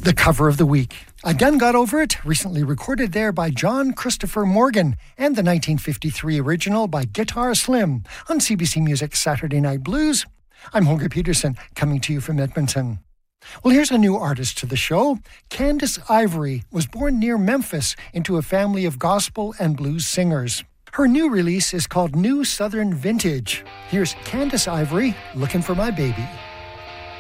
The cover of the week. I Done Got Over It, recently recorded there by John Christopher Morgan, and the 1953 original by Guitar Slim on CBC Music Saturday Night Blues. I'm Holger Peterson, coming to you from Edmonton. Well, here's a new artist to the show. Candace Ivory was born near Memphis into a family of gospel and blues singers. Her new release is called New Southern Vintage. Here's Candace Ivory, Looking for My Baby.